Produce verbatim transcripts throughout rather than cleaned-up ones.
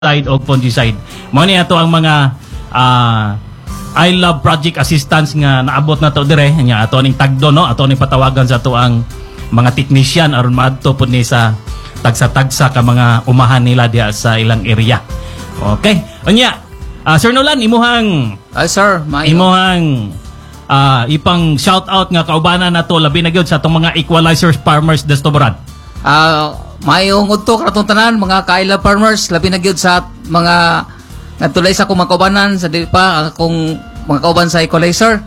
side o fungicide. Mao ni ato ang mga uh, I Love Project Assistance nga naabot na to dire nya ato ning tagdo no ato ning patawagan sa ato ang mga technician aron maadto pud ni sa tagsa-tagsa ka mga umahan nila diha sa ilang area. Okay. Unya, uh, Sir Nolan imuhang ay sir, may imuhang uh, ipang shout out nga kaubanan nato labi na gyud sa atong mga equalizers farmers destoboran. Ah, uh, mayong udto katong tanan mga kaila farmers labi na gyud sa mga natulay sa akong mga kaubanan sa di pa akong mga kauban sa equalizer.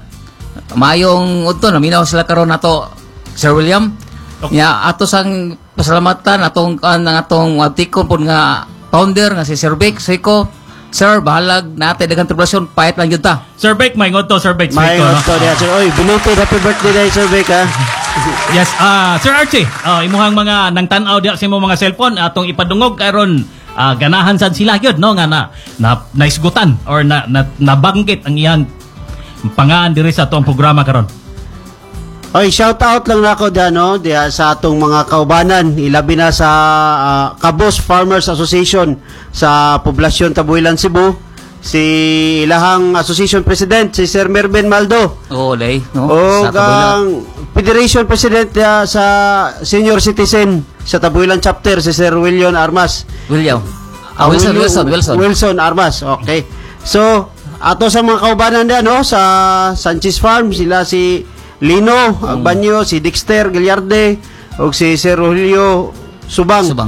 Mayong udto naminaw sila karon nato Sir William. Okay. Ya ato sang pasalamatan atong kan uh, atong article pud nga founder nga si Sir Vic Seiko. Sir, bahalag natin daghang tribulation pahit lang gyud ta. Sir Vic, may ngodto Sir Vic Seiko. May ngodto diha sir. Oy, belated happy birthday day Sir Vic ha. Yes, ah uh, Sir Archie, uh, imuhang mga nang tan-aw diha sa imong mga cellphone atong ipadungog karon uh, ganahan sad sila gyud no nga na, na naisgutan or na, na nabanggit ang iyang pangaan diri sa atong programa karon. Oy, shout out lang nako diha no diha sa atong mga kaubanan ilabi na sa uh, Cabos Farmers Association sa poblasyon Tabuilan, Cebu. Si ilahang association president si Sir Merben Maldo. Oo, lay, no. O ang Federation President uh, sa Senior Citizen sa Tabuilan chapter si Sir William Armas. William. Ah, Wilson, Wilson, Wilson. Wilson Armas. Okay. So, ato sa mga kaubanan diyan no sa Sanchez Farm sila si Lino Agbanyo, hmm. si Dexter Gallarde ug si Sir Julio Subang. Subang.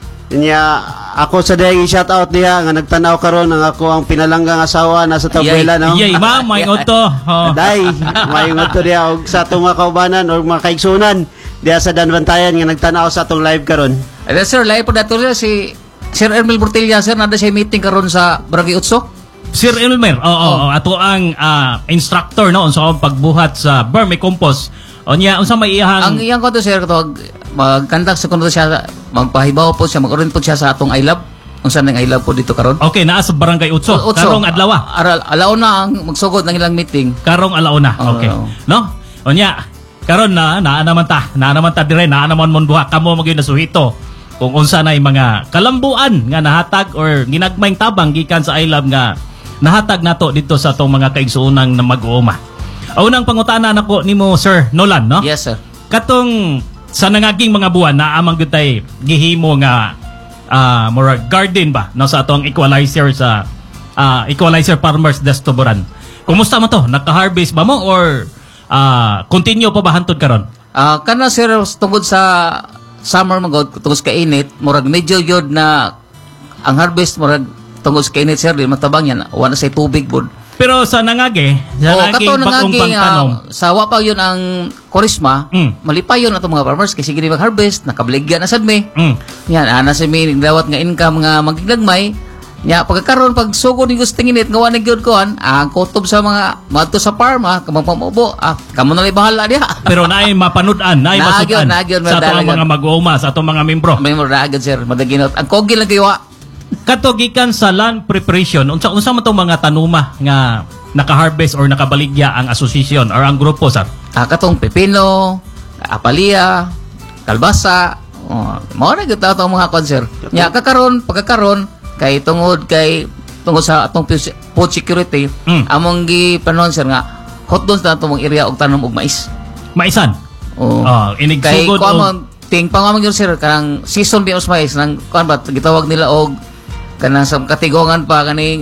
Nya ako sa dayang shout out diha nga nagtanaw karon ang ako ang pinalanggang asawa nasa Tabuela no. Yay, ma, may ngodto. Oh. Day, may ngodto diha og sa atong mga kaubanan or mga kaigsunan diha sa Danbantayan nga nagtanaw sa atong live karon. Ay sir, live po dato si Sir Ermel Bortilla sir nada siya meeting karon sa Barangay Utso. Sir Elmer, oo, oh, oh. ato ang uh, instructor no unsa ang pagbuhat sa vermicompost. Onya unsa may iyang ang iyang ko to sir to magkandak sa kuno siya magpahibaw po siya mag-orient po siya sa atong I Love unsa nang I Love po dito karon. Okay, naa sa Barangay Utso. Karong adlaw. Aral alaw na ang magsugod ng ilang meeting. Karong alaw na. Okay. Uh, no? Onya, karon na naa naman ta, naa naman ta dire, naa naman mon buha kamo magyud na suhito. Kung unsa nay mga kalambuan nga nahatag or ginagmayng tabang gikan sa I Love nga nahatag nato dito sa atong mga kaigsuonang na mag-uuma. Unang pangutana nako nimo Sir Nolan, no? Yes, sir. Katong sa nangaging mga buwan na amang gutay gihimo nga uh, more garden ba no sa atong equalizer sa uh, equalizer farmers destoboran. Kumusta man to? Naka-harvest ba mo or uh, continue pa ba hantud karon? Ah, uh, kana sir tungod sa summer magod tungod ka init, murag medyo yod na ang harvest murag tungod sa kainit sir, di matabang yan. Wala say tubig bud. Pero sa nangage, sa oh, nangaging pag-umpang tanom. Uh, sa wapa yun ang korisma, mm. malipay yun atong mga farmers kasi gini mag-harvest, nakabaligya na sad me. Mm. Yan, ana sa mi dawat nga income nga magigagmay. Nya pagkakaroon pag sugod ni gusto init nga wala gyud kuan, ang kutob sa mga madto sa farm ah, kamang pamubo, ah, kamo na lay bahala diha. Pero naay mapanud-an, naay masudan sa atong mga mag-uuma, sa atong mga membro. Membro ra agad sir, madaginot. Ang kogi lang kayo katogikan sa land preparation unsa unsa man tong mga tanuma nga naka-harvest or nakabaligya ang association or ang grupo sir? Ah, katong pepino, apalia, kalbasa, oh, mao na gyud atong mga konser. Nya kakaron pagkakaron kay tungod kay tungod sa atong food security, mm. among gi panon sir nga hot doon sa atong area og tanom og mais. Maisan. Oh, oh inigsugod og ting pangamang gyud sir kanang season bios mais nang kuan ba gitawag nila og kanang sa katigongan pa kaning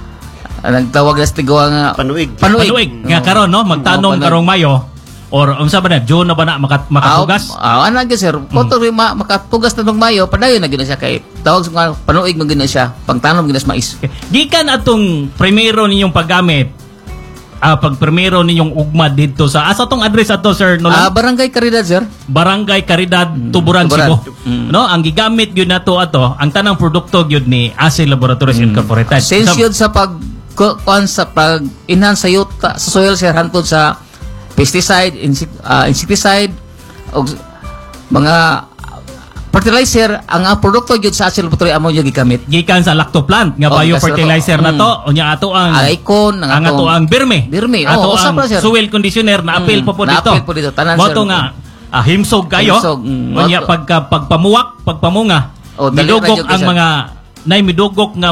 nagtawag na tigongan nga panuig. Panuig, panuig. No. Nga karon no magtanom no, karong Mayo or unsa ba na June na ba na makat makatugas? Ah, ana gyud sir. Kuto ri ma makatugas na nung Mayo padayon na gyud siya kay tawag sa panuig mo gyud siya pangtanom gyud sa mais. Okay. Gikan atong primero ninyong paggamit ah pag primero ninyong ugma dito sa asa tong address ato sir Nolan? Ah, Barangay Caridad sir. Barangay Caridad, mm, Tuburan, Cebu. Mm. No, ang gigamit gyud nato ato, ang tanang produkto gyud ni A S I Laboratories mm. Incorporated. Since yun sa pag kon sa pag enhance sa yuta sa soil sir hantod sa pesticide, uh, insecticide og mga fertilizer ang uh, produkto gyud sa A S I Laboratories amo gyud gigamit. Gikan sa lactoplant nga oh, biofertilizer na to, mm. unya ato ang icon, ang, ang ato ang birme. Birme, ato oh, ang soil conditioner na apil mm. po po dito. Na-apil po dito tanan sir. Moto nga ah, himsog kayo. Himsog, mm, unya pagka pagpamuwak, pagpamunga, oh, nilugok ang mga nay midugok nga